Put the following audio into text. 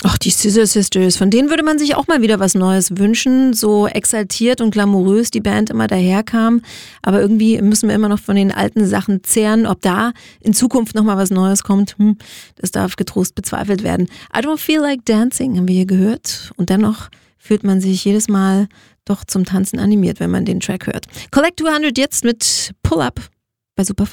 Ach, die Scissor Sisters, von denen würde man sich auch mal wieder was Neues wünschen. So exaltiert und glamourös die Band immer daherkam. Aber irgendwie müssen wir immer noch von den alten Sachen zehren. Ob da in Zukunft nochmal was Neues kommt, das darf getrost bezweifelt werden. I Don't Feel Like Dancing haben wir hier gehört. Und dennoch fühlt man sich jedes Mal doch zum Tanzen animiert, wenn man den Track hört. Collect 200 jetzt mit Pull Up bei Super 5.